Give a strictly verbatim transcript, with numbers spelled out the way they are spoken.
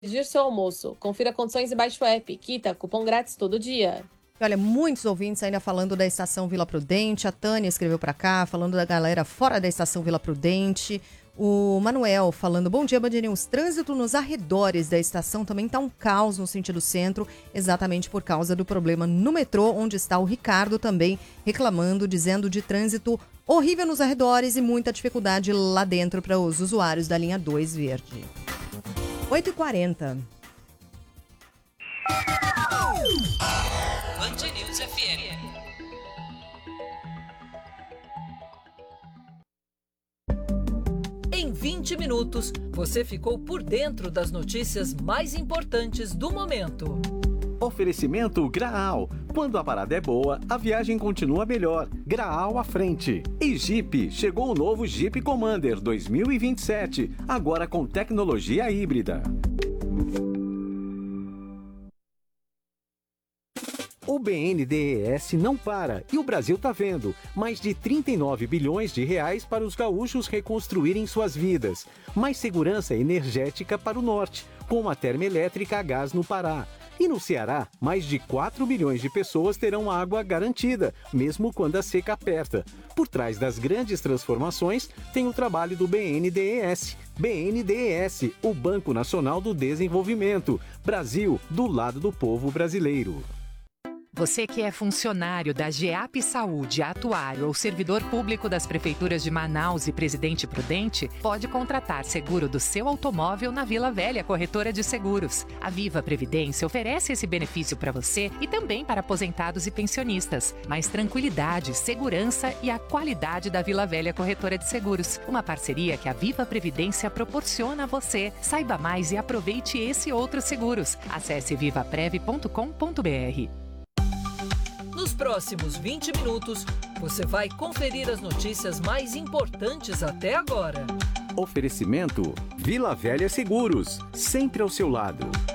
Pedir seu almoço. Confira condições e baixe o app. Quita, cupom grátis todo dia. Olha, muitos ouvintes ainda falando da Estação Vila Prudente. A Tânia escreveu pra cá, falando da galera fora da Estação Vila Prudente. O Manuel falando, bom dia, Band News. Trânsito nos arredores da estação também tá um caos no sentido centro, exatamente por causa do problema no metrô, onde está o Ricardo também reclamando, dizendo de trânsito horrível nos arredores e muita dificuldade lá dentro para os usuários da linha dois verde. oito e quarenta. Band News F M. Em vinte minutos, você ficou por dentro das notícias mais importantes do momento. Oferecimento Graal. Quando a parada é boa, a viagem continua melhor. Graal à frente. E Jeep. Chegou o novo Jeep Commander dois mil e vinte e sete. Agora com tecnologia híbrida. O B N D E S não para e o Brasil tá vendo. Mais de trinta e nove bilhões de reais para os gaúchos reconstruírem suas vidas. Mais segurança energética para o norte, com a termoelétrica a gás no Pará. E no Ceará, mais de quatro milhões de pessoas terão água garantida, mesmo quando a seca aperta. Por trás das grandes transformações, tem o trabalho do B N D E S. B N D E S, o Banco Nacional do Desenvolvimento. Brasil, do lado do povo brasileiro. Você que é funcionário da GEAP Saúde, atuário ou servidor público das prefeituras de Manaus e Presidente Prudente, pode contratar seguro do seu automóvel na Vila Velha Corretora de Seguros. A Viva Previdência oferece esse benefício para você e também para aposentados e pensionistas. Mais tranquilidade, segurança e a qualidade da Vila Velha Corretora de Seguros. Uma parceria que a Viva Previdência proporciona a você. Saiba mais e aproveite esse e outros seguros. Acesse viva prev ponto com ponto b r. Nos próximos vinte minutos, você vai conferir as notícias mais importantes até agora. Oferecimento Vila Velha Seguros, sempre ao seu lado.